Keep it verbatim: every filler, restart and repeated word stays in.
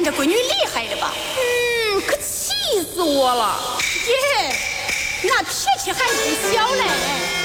看这闺女厉害的吧？ 嗯，可气死我了！ 耶，那脾气还不小嘞。